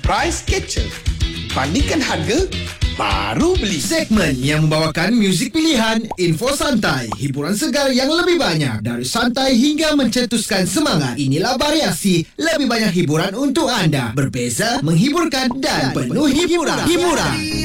Price Catcher. Bandingkan harga, baru beli. Segmen yang membawakan muzik pilihan, info santai, hiburan segar yang lebih banyak. Dari santai hingga mencetuskan semangat. Inilah variasi, lebih banyak hiburan untuk anda. Berbeza, menghiburkan dan penuh hiburan.